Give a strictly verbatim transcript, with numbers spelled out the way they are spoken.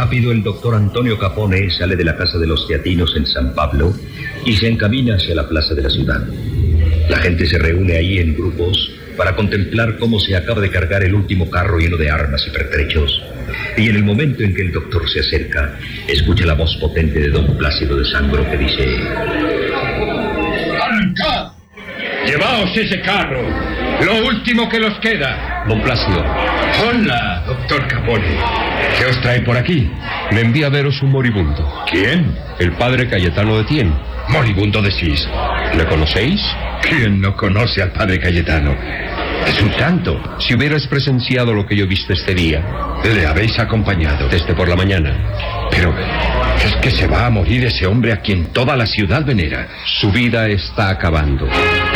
Rápido el doctor Antonio Capone sale de la casa de los teatinos en San Pablo y se encamina hacia la plaza de la ciudad. La gente se reúne ahí en grupos para contemplar cómo se acaba de cargar el último carro lleno de armas y pertrechos. Y en el momento en que el doctor se acerca, escucha la voz potente de don Plácido de Sangro que dice: ¡Arrancad! ¡Llevaos ese carro! ¡Lo último que nos queda! Don Plácido. Hola, doctor Capone. ¿Qué os trae por aquí? Me envía a veros un moribundo. ¿Quién? El padre Cayetano de Tien. ¿Moribundo decís? ¿Le conocéis? ¿Quién no conoce al padre Cayetano? Es un santo. Si hubieras presenciado lo que yo he visto este día. Le habéis acompañado. Desde por la mañana. Pero es que se va a morir ese hombre a quien toda la ciudad venera. Su vida está acabando.